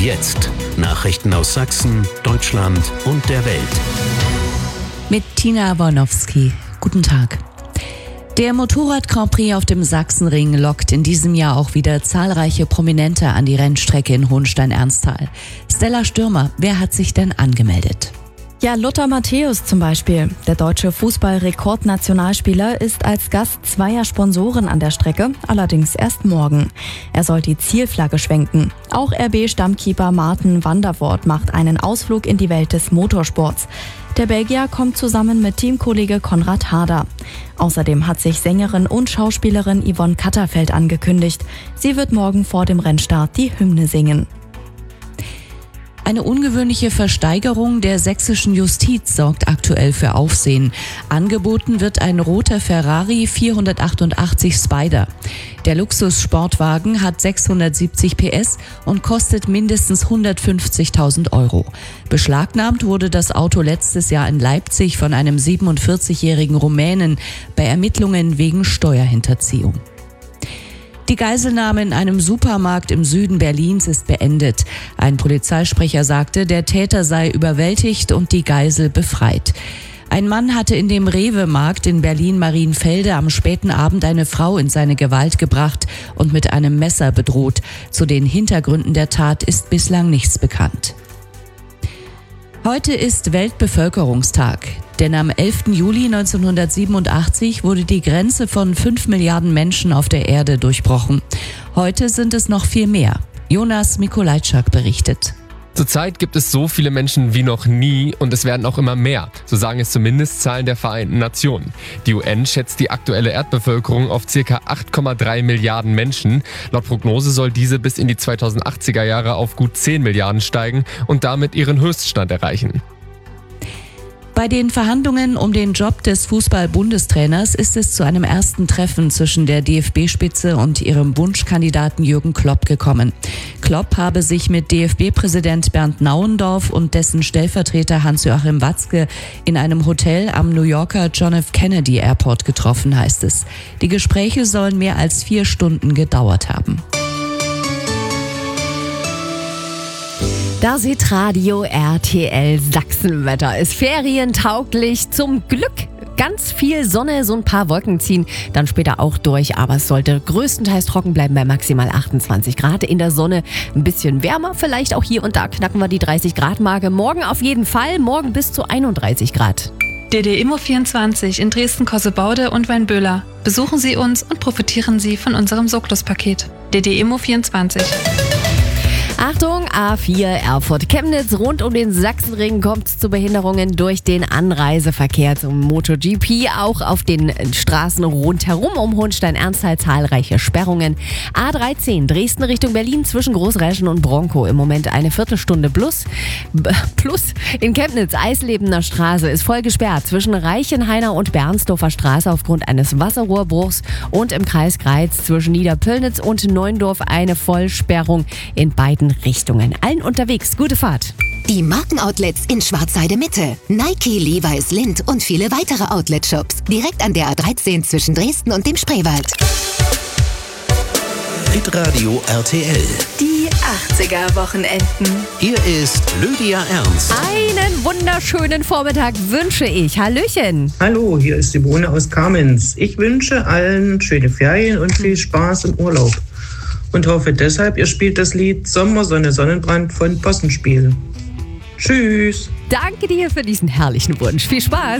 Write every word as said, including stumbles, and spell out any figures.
Jetzt Nachrichten aus Sachsen, Deutschland und der Welt. Mit Tina Wornowski. Guten Tag. Der Motorrad-Grand Prix auf dem Sachsenring lockt in diesem Jahr auch wieder zahlreiche Prominente an die Rennstrecke in Hohenstein-Ernsthal. Stella Stürmer, wer hat sich denn angemeldet? Ja, Lothar Matthäus zum Beispiel. Der deutsche Fußball-Rekordnationalspieler ist als Gast zweier Sponsoren an der Strecke, allerdings erst morgen. Er soll die Zielflagge schwenken. Auch R B-Stammkeeper Marten Vandervoort macht einen Ausflug in die Welt des Motorsports. Der Belgier kommt zusammen mit Teamkollege Konrad Harder. Außerdem hat sich Sängerin und Schauspielerin Yvonne Katterfeld angekündigt. Sie wird morgen vor dem Rennstart die Hymne singen. Eine ungewöhnliche Versteigerung der sächsischen Justiz sorgt aktuell für Aufsehen. Angeboten wird ein roter Ferrari vierhundertachtundachtzig Spider. Der Luxussportwagen hat sechshundertsiebzig P S und kostet mindestens hundertfünfzigtausend Euro. Beschlagnahmt wurde das Auto letztes Jahr in Leipzig von einem siebenundvierzigjährigen Rumänen bei Ermittlungen wegen Steuerhinterziehung. Die Geiselnahme in einem Supermarkt im Süden Berlins ist beendet. Ein Polizeisprecher sagte, der Täter sei überwältigt und die Geisel befreit. Ein Mann hatte in dem Rewe-Markt in Berlin-Marienfelde am späten Abend eine Frau in seine Gewalt gebracht und mit einem Messer bedroht. Zu den Hintergründen der Tat ist bislang nichts bekannt. Heute ist Weltbevölkerungstag, denn am elften Juli neunzehnhundertsiebenundachtzig wurde die Grenze von fünf Milliarden Menschen auf der Erde durchbrochen. Heute sind es noch viel mehr. Jonas Mikolajczak berichtet. Zurzeit gibt es so viele Menschen wie noch nie und es werden auch immer mehr, so sagen es zumindest Zahlen der Vereinten Nationen. Die U N schätzt die aktuelle Erdbevölkerung auf ca. acht Komma drei Milliarden Menschen. Laut Prognose soll diese bis in die zweitausendachtziger Jahre auf gut zehn Milliarden steigen und damit ihren Höchststand erreichen. Bei den Verhandlungen um den Job des Fußball-Bundestrainers ist es zu einem ersten Treffen zwischen der D F B-Spitze und ihrem Wunschkandidaten Jürgen Klopp gekommen. Klopp habe sich mit D F B-Präsident Bernd Nauendorf und dessen Stellvertreter Hans-Joachim Watzke in einem Hotel am New Yorker John F. Kennedy Airport getroffen, heißt es. Die Gespräche sollen mehr als vier Stunden gedauert haben. Da sieht Radio R T L Sachsenwetter. Ist ferientauglich, zum Glück. Ganz viel Sonne, so ein paar Wolken ziehen dann später auch durch, aber es sollte größtenteils trocken bleiben bei maximal achtundzwanzig Grad. In der Sonne ein bisschen wärmer, vielleicht auch hier und da knacken wir die dreißig Grad Marke. Morgen auf jeden Fall, morgen bis zu einunddreißig Grad. D D Immo vierundzwanzig in Dresden-Kossebaude und Weinböhler. Besuchen Sie uns und profitieren Sie von unserem Soklos-Paket. D D Immo vierundzwanzig. Achtung, A vier Erfurt-Chemnitz. Rund um den Sachsenring kommt es zu Behinderungen durch den Anreiseverkehr zum MotoGP. Auch auf den Straßen rundherum um Hohenstein-Ernsthal zahlreiche Sperrungen. A dreizehn Dresden Richtung Berlin zwischen Großräschen und Bronkow. Im Moment eine Viertelstunde plus. B- plus in Chemnitz, Eislebener Straße, ist voll gesperrt zwischen Reichenhainer und Bernsdorfer Straße aufgrund eines Wasserrohrbruchs. Und im Kreis Greiz zwischen Niederpöllnitz und Neuendorf eine Vollsperrung in beiden Richtungen. Allen unterwegs, gute Fahrt. Die Markenoutlets in Schwarzheide Mitte. Nike, Levi's, Lindt und viele weitere Outlet-Shops. Direkt an der A dreizehn zwischen Dresden und dem Spreewald. Hitradio R T L. Die achtziger-Wochenenden. Hier ist Lydia Ernst. Einen wunderschönen Vormittag wünsche ich. Hallöchen. Hallo, hier ist Simone aus Kamenz. Ich wünsche allen schöne Ferien und viel Spaß im Urlaub. Und hoffe deshalb, ihr spielt das Lied Sommer, Sonne, Sonnenbrand von Possenspiel. Tschüss. Danke dir für diesen herrlichen Wunsch. Viel Spaß.